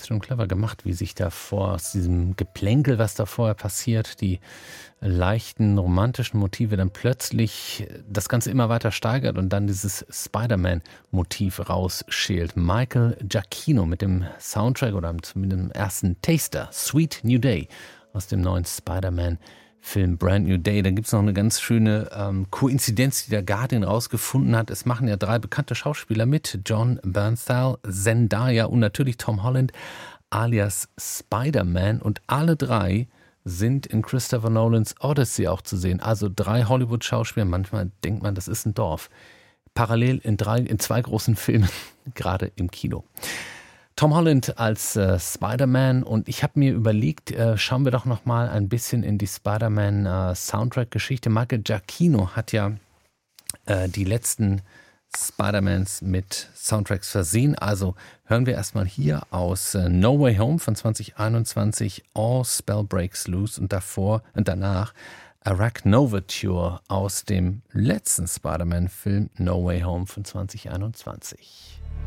geschichtsbehaftet und clever gemacht, wie sich davor aus diesem Geplänkel, was da vorher passiert, die leichten romantischen Motive dann plötzlich das Ganze immer weiter steigert und dann dieses Spider-Man-Motiv rausschält. Michael Giacchino mit dem Soundtrack oder mit dem ersten Taster, Sweet New Day, aus dem neuen Spider-Man-Film Brand New Day. Da gibt es noch eine ganz schöne Koinzidenz, die der Guardian rausgefunden hat. Es machen ja 3 bekannte Schauspieler mit. John Bernthal, Zendaya und natürlich Tom Holland alias Spider-Man. Und alle 3 sind in Christopher Nolans Odyssey auch zu sehen. Also 3 Hollywood-Schauspieler. Manchmal denkt man, das ist ein Dorf. Parallel in 2 großen Filmen, gerade im Kino. Tom Holland als Spider-Man, und ich habe mir überlegt, schauen wir doch noch mal ein bisschen in die Spider-Man-Soundtrack-Geschichte. Michael Giacchino hat ja die letzten Spider-Mans mit Soundtracks versehen. Also hören wir erstmal hier aus No Way Home von 2021 All Spell Breaks Loose und danach Arachnovature aus dem letzten Spider-Man-Film No Way Home von 2021.